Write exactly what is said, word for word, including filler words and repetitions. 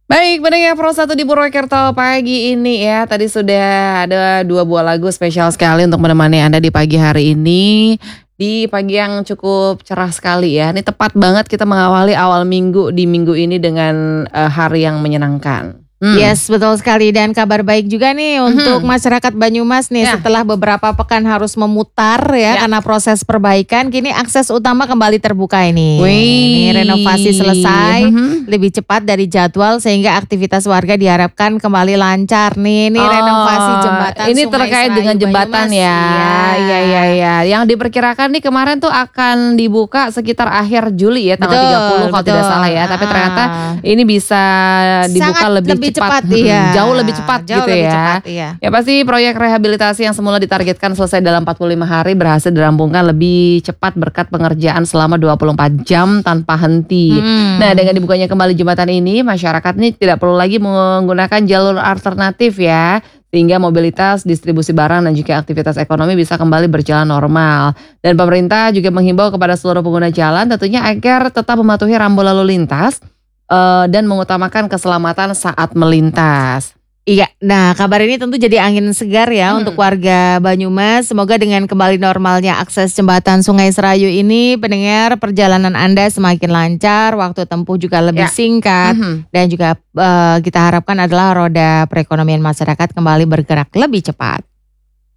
Baik, pendengar Pro satu di Purwokerto pagi ini ya. Tadi sudah ada dua buah lagu spesial sekali untuk menemani Anda di pagi hari ini. Di pagi yang cukup cerah sekali ya. Ini tepat banget kita mengawali awal minggu di minggu ini dengan uh, hari yang menyenangkan. Hmm. Yes, betul sekali, dan kabar baik juga nih untuk Mhm. masyarakat Banyumas nih. Ya. Setelah beberapa pekan harus memutar ya, Ya. karena proses perbaikan, kini akses utama kembali terbuka ini. Wih. Ini renovasi selesai Mhm. lebih cepat dari jadwal sehingga aktivitas warga diharapkan kembali lancar nih. Ini Oh, renovasi jembatan ini Sungai terkait Serayu dengan jembatan Banyumas. ya. Iya. Iya iya iya. Yang diperkirakan nih kemarin tuh akan dibuka sekitar akhir Juli ya, tanggal Betul, tiga puluh kalau tidak betul. salah ya. Tapi Ah. ternyata ini bisa dibuka Sangat lebih, lebih cepat, cepat, iya. jauh lebih cepat Jauh gitu lebih ya. cepat, iya. Ya pasti proyek rehabilitasi yang semula ditargetkan selesai dalam empat puluh lima hari berhasil dirampungkan lebih cepat berkat pengerjaan selama dua puluh empat jam tanpa henti. Hmm. Nah, dengan dibukanya kembali jembatan ini, masyarakat ini tidak perlu lagi menggunakan jalur alternatif ya. Sehingga mobilitas, distribusi barang dan juga aktivitas ekonomi bisa kembali berjalan normal. Dan pemerintah juga menghimbau kepada seluruh pengguna jalan tentunya agar tetap mematuhi rambu lalu lintas uh, dan mengutamakan keselamatan saat melintas. Iya, nah kabar ini tentu jadi angin segar ya Hmm. untuk warga Banyumas. Semoga dengan kembali normalnya akses jembatan Sungai Serayu ini, pendengar, perjalanan Anda semakin lancar, waktu tempuh juga lebih Ya. singkat, Mhm. dan juga eh, kita harapkan adalah roda perekonomian masyarakat kembali bergerak lebih cepat.